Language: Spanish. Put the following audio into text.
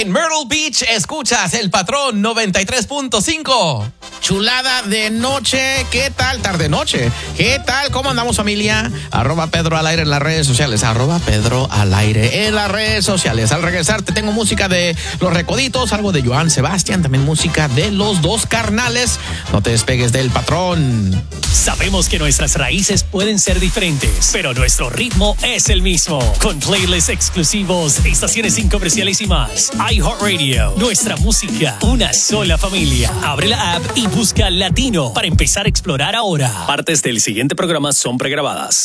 En Myrtle Beach escuchas El Patrón 93.5. Chulada de noche, ¿qué tal? Tarde noche, ¿qué tal? ¿Cómo andamos, familia? @Pedro al aire en las redes sociales, @Pedro al aire en las redes sociales. Al regresar te tengo música de Los Recoditos, algo de Joan Sebastián, también música de Los Dos Carnales. No te despegues del Patrón. Sabemos que nuestras raíces pueden ser diferentes, pero nuestro ritmo es el mismo. Con playlists exclusivos, estaciones sin comerciales y más. iHeartRadio, nuestra música, una sola familia. Abre la app y busca Latino para empezar a explorar ahora. Partes del siguiente programa son pregrabadas.